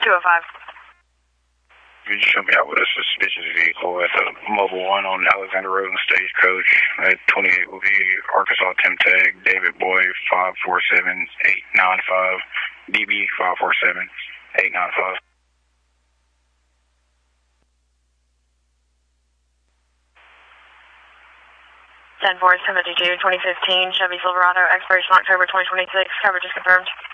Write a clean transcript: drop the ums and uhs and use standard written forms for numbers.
205. Could you show me out with a suspicious vehicle at the Mobile 1 on Alexander Road and Stagecoach at 28 will be Arkansas Temp Tag, David Boy 547895, DB 547895. 10-4, 752, 2015, Chevy Silverado, expiration October 2026, coverage is confirmed.